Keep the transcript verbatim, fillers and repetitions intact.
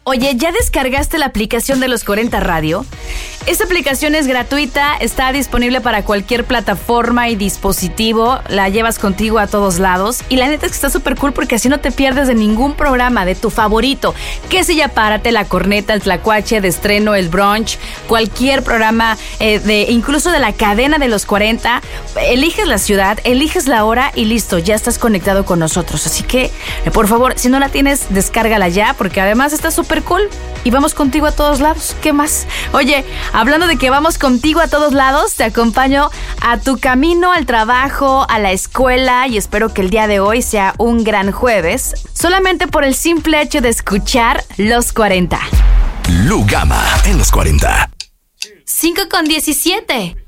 Oye, ¿ya descargaste la aplicación de Los cuarenta Radio? Esta aplicación es gratuita, está disponible para cualquier plataforma y dispositivo, la llevas contigo a todos lados y la neta es que está súper cool porque así no te pierdes de ningún programa de tu favorito. Que si ya párate, La Corneta, El Tlacuache, De Estreno, El Brunch, cualquier programa, eh, de incluso de la cadena de Los cuarenta, eliges la ciudad, eliges la hora y listo, ya estás conectado con nosotros. Así que, eh, por favor, si no la tienes, descárgala ya porque además está súper cool y vamos contigo a todos lados. ¿Qué más? Oye, hablando de que vamos contigo a todos lados, te acompaño a tu camino al trabajo, a la escuela y espero que el día de hoy sea un gran jueves, solamente por el simple hecho de escuchar Los cuarenta. Lugama en Los cuarenta. cinco con diecisiete.